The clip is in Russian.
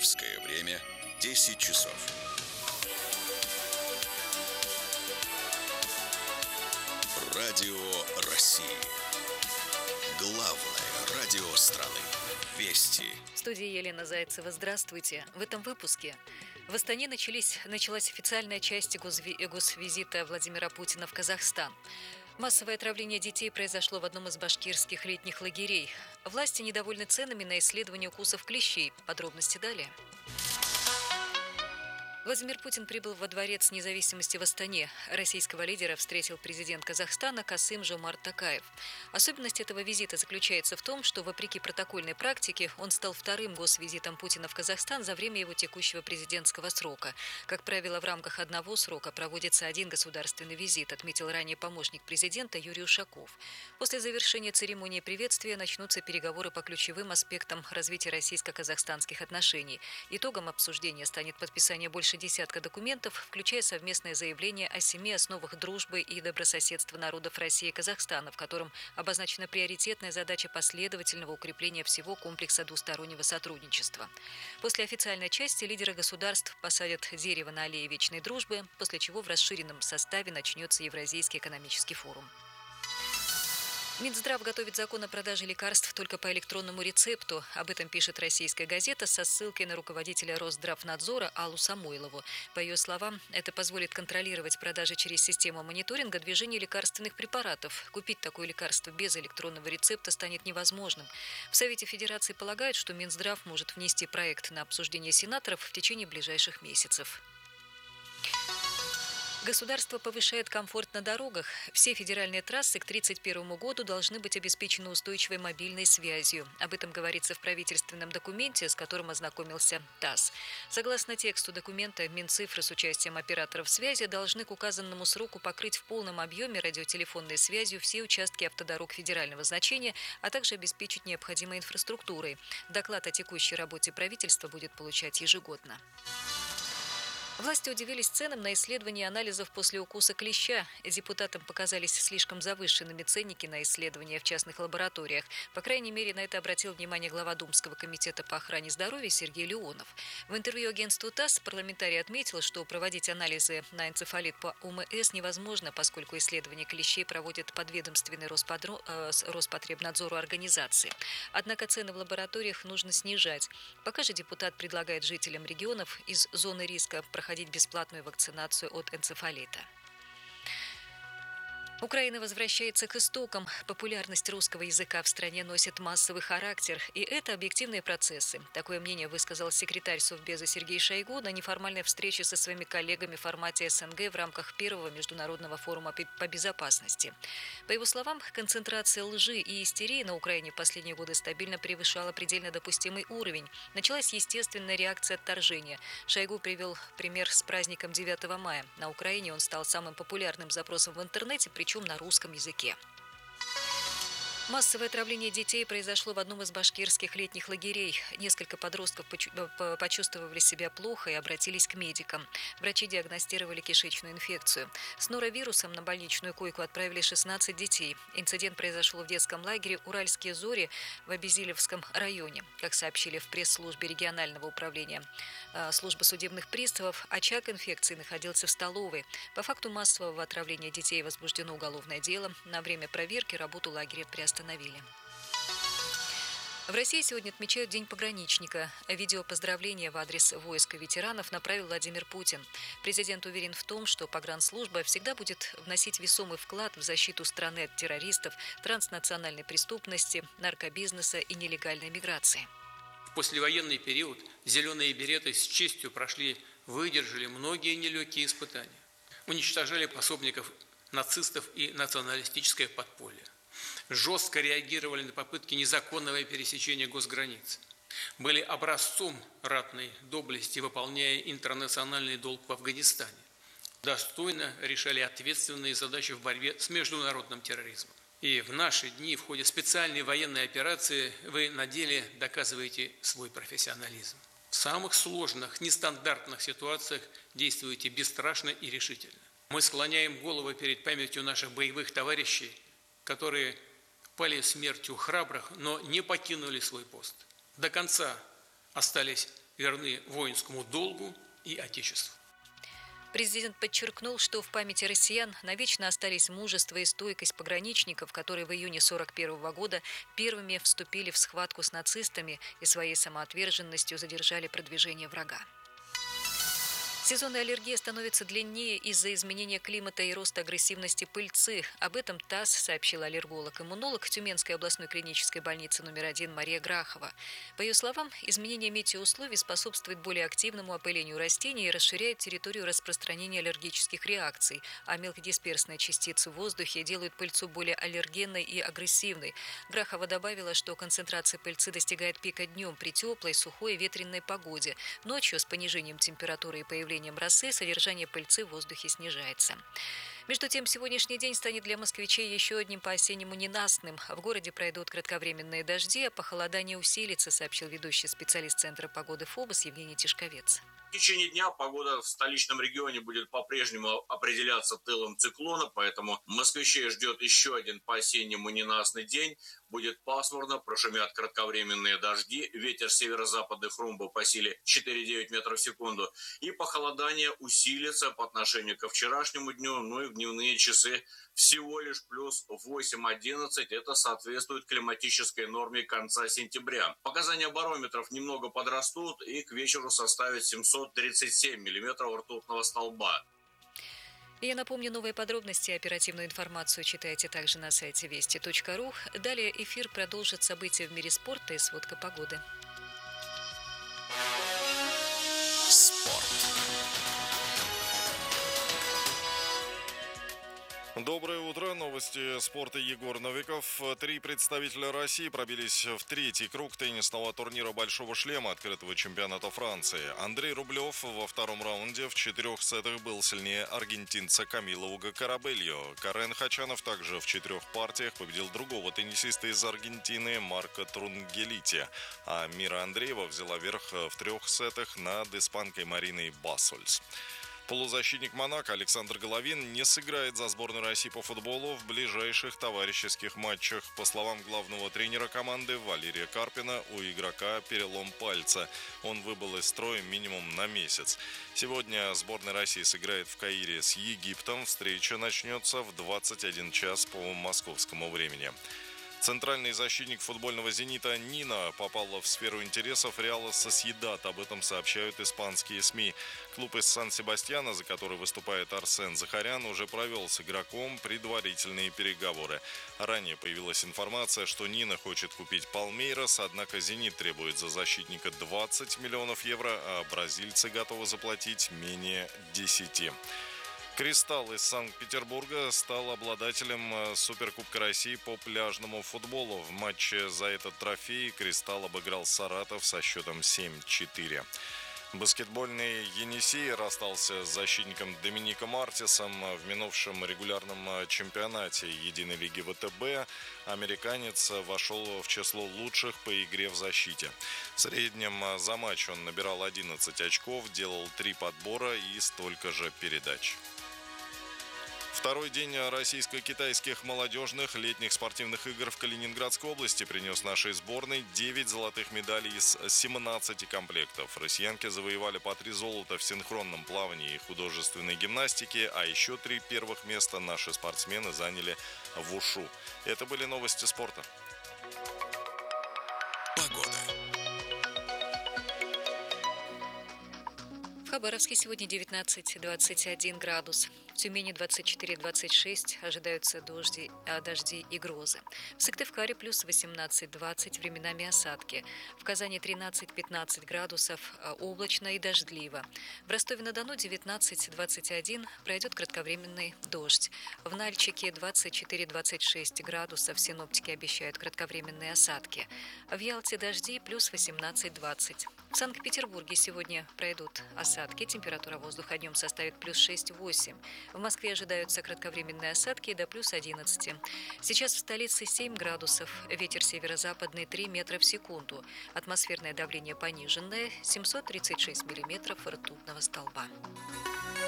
Московское время 10 часов. Радио России. Главное радио страны. Вести. В студии Елена Зайцева. Здравствуйте. В этом выпуске. В Астане началась официальная часть госвизита Владимира Путина в Казахстан. Массовое отравление детей произошло в одном из башкирских летних лагерей. Власти недовольны ценами на исследование укусов клещей. Подробности далее. Владимир Путин прибыл во Дворец независимости в Астане. Российского лидера встретил президент Казахстана Касым-Жомарт Токаев. Особенность этого визита заключается в том, что, вопреки протокольной практике, он стал вторым госвизитом Путина в Казахстан за время его текущего президентского срока. Как правило, в рамках одного срока проводится один государственный визит, отметил ранее помощник президента Юрий Ушаков. После завершения церемонии приветствия начнутся переговоры по ключевым аспектам развития российско-казахстанских отношений. Итогом обсуждения станет подписание больше десятка документов, включая совместное заявление о 7 основах дружбы и добрососедства народов России и Казахстана, в котором обозначена приоритетная задача последовательного укрепления всего комплекса двустороннего сотрудничества. После официальной части лидеры государств посадят дерево на аллее Вечной дружбы, после чего в расширенном составе начнется Евразийский экономический форум. Минздрав готовит закон о продаже лекарств только по электронному рецепту. Об этом пишет российская газета со ссылкой на руководителя Росздравнадзора Аллу Самойлову. По ее словам, это позволит контролировать продажи через систему мониторинга движения лекарственных препаратов. Купить такое лекарство без электронного рецепта станет невозможным. В Совете Федерации полагают, что Минздрав может внести проект на обсуждение сенаторов в течение ближайших месяцев. Государство повышает комфорт на дорогах. Все федеральные трассы к 2031 году должны быть обеспечены устойчивой мобильной связью. Об этом говорится в правительственном документе, с которым ознакомился ТАСС. Согласно тексту документа, Минцифры с участием операторов связи должны к указанному сроку покрыть в полном объеме радиотелефонной связью все участки автодорог федерального значения, а также обеспечить необходимой инфраструктурой. Доклад о текущей работе правительства будет получать ежегодно. Власти удивились ценам на исследование анализов после укуса клеща. Депутатам показались слишком завышенными ценники на исследования в частных лабораториях. По крайней мере, на это обратил внимание глава Думского комитета по охране здоровья Сергей Леонов. В интервью агентству ТАСС парламентарий отметил, что проводить анализы на энцефалит по ОМС невозможно, поскольку исследования клещей проводят подведомственный Роспотребнадзору организации. Однако цены в лабораториях нужно снижать. Пока же депутат предлагает жителям регионов из зоны риска проходить бесплатную вакцинацию от энцефалита. Украина возвращается к истокам. Популярность русского языка в стране носит массовый характер, и это объективные процессы. Такое мнение высказал секретарь Совбеза Сергей Шойгу на неформальной встрече со своими коллегами в формате СНГ в рамках первого международного форума по безопасности. По его словам, концентрация лжи и истерии на Украине в последние годы стабильно превышала предельно допустимый уровень. Началась естественная реакция отторжения. Шойгу привел пример с праздником 9 мая. На Украине он стал самым популярным запросом в интернете, причем на русском языке. Массовое отравление детей произошло в одном из башкирских летних лагерей. Несколько подростков почувствовали себя плохо и обратились к медикам. Врачи диагностировали кишечную инфекцию. С норовирусом на больничную койку отправили 16 детей. Инцидент произошел в детском лагере «Уральские зори» в Обезилевском районе. Как сообщили в пресс-службе регионального управления службы судебных приставов, очаг инфекции находился в столовой. По факту массового отравления детей возбуждено уголовное дело. На время проверки работу лагеря приостановили. В России сегодня отмечают День пограничника. Видео поздравления в адрес войск и ветеранов направил Владимир Путин. Президент уверен в том, что погранслужба всегда будет вносить весомый вклад в защиту страны от террористов, транснациональной преступности, наркобизнеса и нелегальной миграции. В послевоенный период зеленые береты с честью выдержали многие нелегкие испытания. Уничтожали пособников нацистов и националистическое подполье. Жестко реагировали на попытки незаконного пересечения госграниц. Были образцом ратной доблести, выполняя интернациональный долг в Афганистане. Достойно решали ответственные задачи в борьбе с международным терроризмом. И в наши дни в ходе специальной военной операции вы на деле доказываете свой профессионализм. В самых сложных, нестандартных ситуациях действуете бесстрашно и решительно. Мы склоняем головы перед памятью наших боевых товарищей, которые пали смертью храбрых, но не покинули свой пост. До конца остались верны воинскому долгу и Отечеству. Президент подчеркнул, что в памяти россиян навечно остались мужество и стойкость пограничников, которые в июне 1941 года первыми вступили в схватку с нацистами и своей самоотверженностью задержали продвижение врага. Сезонная аллергия становится длиннее из-за изменения климата и роста агрессивности пыльцы. Об этом ТАСС сообщила аллерголог-иммунолог Тюменской областной клинической больницы номер 1 Мария Грахова. По ее словам, изменение метеоусловий способствует более активному опылению растений и расширяет территорию распространения аллергических реакций, а мелкодисперсные частицы в воздухе делают пыльцу более аллергенной и агрессивной. Грахова добавила, что концентрация пыльцы достигает пика днем при теплой, сухой и ветреной погоде. Ночью с понижением температуры и появлением росы содержание пыльцы в воздухе снижается. Между тем, сегодняшний день станет для москвичей еще одним по-осеннему ненастным. В городе пройдут кратковременные дожди, а похолодание усилится, сообщил ведущий специалист Центра погоды ФОБОС Евгений Тишковец. В течение дня погода в столичном регионе будет по-прежнему определяться тылом циклона, поэтому москвичей ждет еще один по-осеннему ненастный день. Будет пасмурно, прошумят кратковременные дожди, ветер северо-западных румбов по силе 4,9 метров в секунду. И похолодание усилится по отношению ко вчерашнему дню, ну и в дневные часы всего лишь плюс 8-11. Это соответствует климатической норме конца сентября. Показания барометров немного подрастут и к вечеру составят 737 миллиметров ртутного столба. Я напомню, новые подробности и оперативную информацию читайте также на сайте вести.ру. Далее эфир продолжит события в мире спорта и сводка погоды. Спорт. Доброе утро. Новости спорта. Егор Новиков. 3 представителя России пробились в третий круг теннисного турнира «Большого шлема» открытого чемпионата Франции. Андрей Рублев во втором раунде в 4 сетах был сильнее аргентинца Камила Уго Карабельо. Карен Хачанов также в 4 партиях победил другого теннисиста из Аргентины Марко Трунгелити. А Мира Андреева взяла верх в 3 сетах над испанкой Мариной Басольс. Полузащитник «Монако» Александр Головин не сыграет за сборную России по футболу в ближайших товарищеских матчах. По словам главного тренера команды Валерия Карпина, у игрока перелом пальца. Он выбыл из строя минимум на месяц. Сегодня сборная России сыграет в Каире с Египтом. Встреча начнется в 21 час по московскому времени. Центральный защитник футбольного «Зенита» Нина попала в сферу интересов Реала Сосьедад. Об этом сообщают испанские СМИ. Клуб из Сан-Себастьяна, за который выступает Арсен Захарян, уже провел с игроком предварительные переговоры. Ранее появилась информация, что Нина хочет купить Палмейрас, однако «Зенит» требует за защитника 20 миллионов евро, а бразильцы готовы заплатить менее 10. «Кристалл» из Санкт-Петербурга стал обладателем Суперкубка России по пляжному футболу. В матче за этот трофей «Кристалл» обыграл Саратов со счетом 7-4. Баскетбольный «Енисей» расстался с защитником Домиником Артисом в минувшем регулярном чемпионате Единой лиги ВТБ. Американец вошел в число лучших по игре в защите. В среднем за матч он набирал 11 очков, делал 3 подбора и столько же передач. Второй день российско-китайских молодежных летних спортивных игр в Калининградской области принес нашей сборной 9 золотых медалей из 17 комплектов. Россиянки завоевали по 3 золота в синхронном плавании и художественной гимнастике, а еще 3 первых места наши спортсмены заняли в ушу. Это были новости спорта. Погода. В Хабаровске сегодня 19-21 градус. В Тюмени 24-26 ожидаются дожди и грозы. В Сыктывкаре плюс 18-20, временами осадки. В Казани 13-15 градусов, облачно и дождливо. В Ростове-на-Дону 19-21 пройдет кратковременный дождь. В Нальчике 24-26 градусов, синоптики обещают кратковременные осадки. В Ялте дожди плюс 18-20. В Санкт-Петербурге сегодня пройдут осадки, температура воздуха днем составит плюс 6-8. В Москве ожидаются кратковременные осадки до плюс 11. Сейчас в столице 7 градусов, ветер северо-западный 3 метра в секунду. Атмосферное давление пониженное, 736 миллиметров ртутного столба.